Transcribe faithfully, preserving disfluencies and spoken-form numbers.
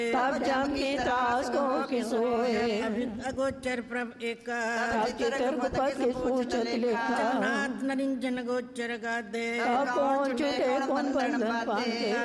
तब जमी त्रास को किसोए अगोचर प्रभ एका चितर पति पूछत लेखा जगन्नाथ नरिंजन गोचर गादे कौन छुटे कौन बंधन पाते।